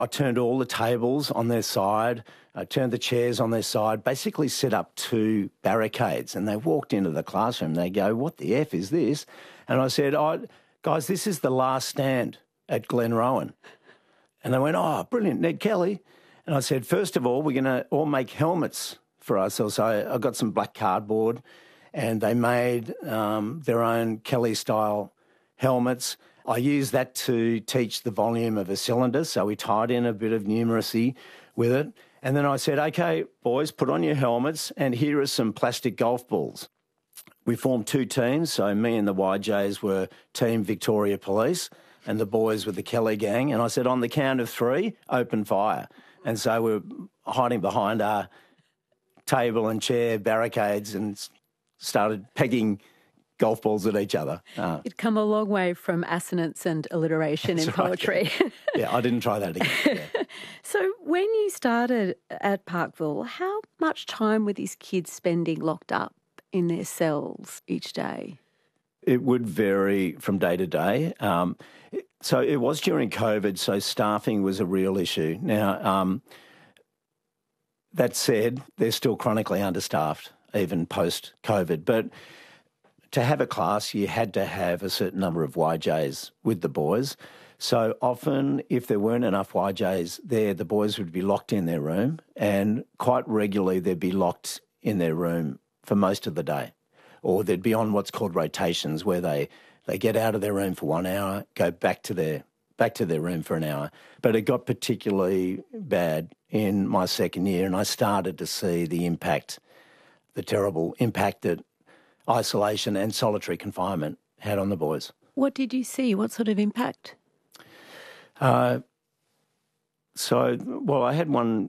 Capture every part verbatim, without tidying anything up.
I turned all the tables on their side, I turned the chairs on their side, basically set up two barricades. And they walked into the classroom. They go, what the F is this? And I said, oh, guys, this is the last stand at Glenrowan. And they went, oh, brilliant, Ned Kelly. And I said, first of all, we're going to all make helmets for ourselves. So I got some black cardboard and they made um, their own Kelly-style helmets. I used that to teach the volume of a cylinder, so we tied in a bit of numeracy with it. And then I said, OK, boys, put on your helmets and here are some plastic golf balls. We formed two teams, so me and the Y Js were Team Victoria Police and the boys were the Kelly gang. And I said, on the count of three, open fire. And so we were hiding behind our table and chair barricades and started pegging golf balls at each other. Uh, You'd come a long way from assonance and alliteration in poetry. Right. Yeah, I didn't try that again. Yeah. So when you started at Parkville, how much time were these kids spending locked up in their cells each day? It would vary from day to day. Um, so it was during COVID, so staffing was a real issue. Now, um, that said, they're still chronically understaffed, even post-COVID. But to have a class, you had to have a certain number of Y Js with the boys. So often, if there weren't enough Y Js there, the boys would be locked in their room, and quite regularly they'd be locked in their room for most of the day. Or they'd be on what's called rotations, where they, they get out of their room for one hour, go back to their back to their room for an hour. But it got particularly bad in my second year, and I started to see the impact, the terrible impact that isolation and solitary confinement had on the boys. What did you see? What sort of impact? Uh, so, well, I had one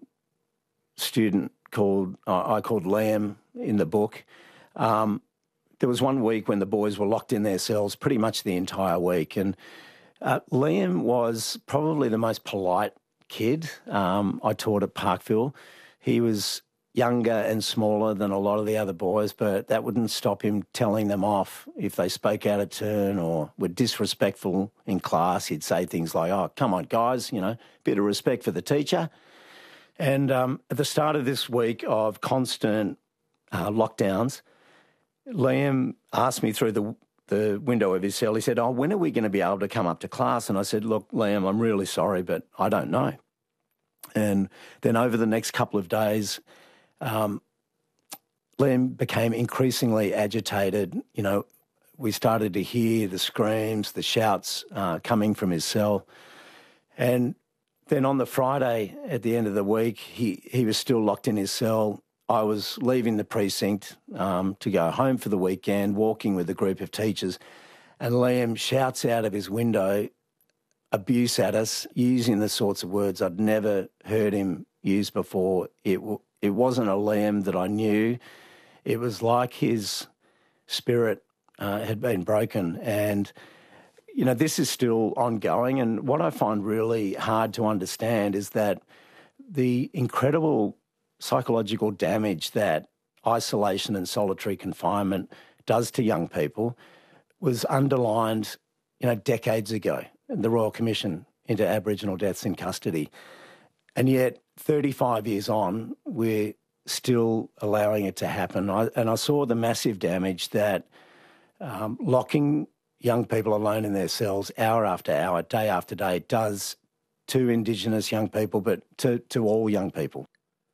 student called, uh, I called Liam in the book. Um, there was one week when the boys were locked in their cells pretty much the entire week. And uh, Liam was probably the most polite kid um, I taught at Parkville. He was younger and smaller than a lot of the other boys, but that wouldn't stop him telling them off if they spoke out of turn or were disrespectful in class. He'd say things like, oh, come on, guys, you know, bit of respect for the teacher. And um, at the start of this week of constant uh, lockdowns, Liam asked me through the the window of his cell, he said, oh, when are we going to be able to come up to class? And I said, look, Liam, I'm really sorry, but I don't know. And then over the next couple of days, Um, Liam became increasingly agitated. You know, we started to hear the screams, the shouts uh, coming from his cell. And then on the Friday at the end of the week, he, he was still locked in his cell. I was leaving the precinct um, to go home for the weekend, walking with a group of teachers, and Liam shouts out of his window abuse at us, using the sorts of words I'd never heard him use before. It w- It wasn't a Liam that I knew. It was like his spirit uh, had been broken. And, you know, this is still ongoing. And what I find really hard to understand is that the incredible psychological damage that isolation and solitary confinement does to young people was underlined, you know, decades ago in the Royal Commission into Aboriginal Deaths in Custody. And yet, thirty-five years on, we're still allowing it to happen. I, and I saw the massive damage that um, locking young people alone in their cells hour after hour, day after day, does to Indigenous young people, but to, to all young people.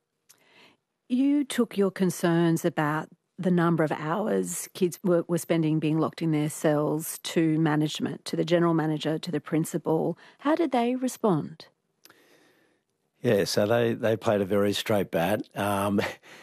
You took your concerns about the number of hours kids were, were spending being locked in their cells to management, to the general manager, to the principal. How did they respond? Yeah, so they, they played a very straight bat. Um,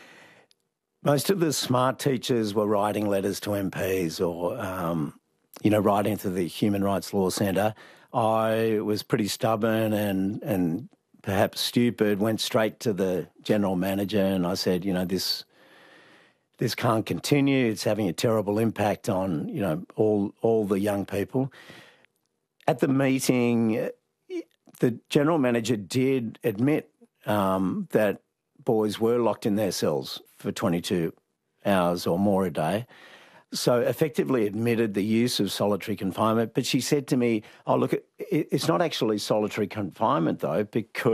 most of the smart teachers were writing letters to M Ps or, um, you know, writing to the Human Rights Law Centre. I was pretty stubborn and, and perhaps stupid, went straight to the general manager and I said, you know, this this can't continue. It's having a terrible impact on, you know, all all the young people. At the meeting, the general manager did admit um, that boys were locked in their cells for twenty-two hours or more a day. so effectively admitted the use of solitary confinement. But she said to me, oh, look, it, it's not actually solitary confinement, though, because